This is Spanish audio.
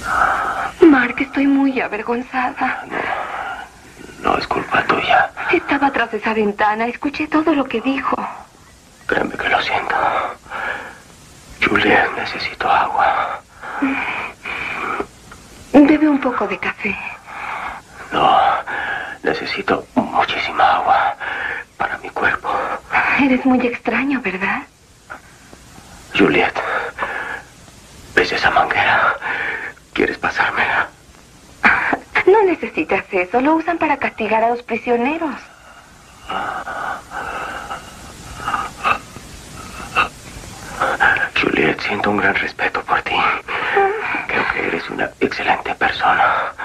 Mark, estoy muy avergonzada. No es culpa tuya. Estaba tras esa ventana. Escuché todo lo que dijo. Créeme que lo siento. Juliet, necesito agua. Bebe un poco de café. No, necesito muchísima agua para mi cuerpo. Eres muy extraño, ¿verdad? Juliet, ¿ves esa manguera? ¿Quieres pasármela? No necesitas eso. Lo usan para castigar a los prisioneros. Juliet, siento un gran respeto por ti. Creo que eres una excelente persona.